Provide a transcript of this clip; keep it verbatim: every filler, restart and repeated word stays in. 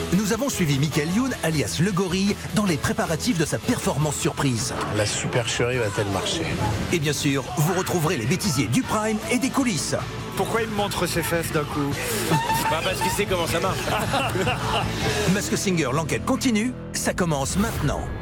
nous avons suivi Michael Youn, alias Le Gorille, dans les préparatifs de sa performance surprise. La supercherie va-t-elle marcher? Et bien sûr, vous retrouverez les bêtisiers du Prime et des coulisses. Pourquoi il me montre ses fesses d'un coup? Bah parce qu'il sait comment ça marche. Mask Singer, l'enquête continue, ça commence maintenant.